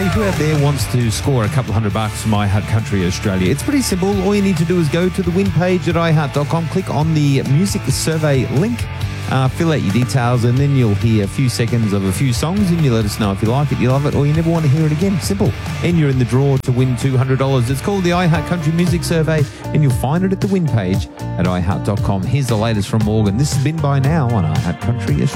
who out there wants to score a couple $100 from iHeart Country Australia? It's pretty simple. All you need to do is go to the win page at iHeart.com, click on the music survey link, fill out your details, and then you'll hear a few seconds of a few songs, and you let us know if you like it, you love it, or you never want to hear it again. Simple. And you're in the draw to win $200. It's called the iHeart Country Music Survey, and you'll find it at the win page at iHeart.com. Here's the latest from Morgan. This has been By Now on iHeart Country Australia.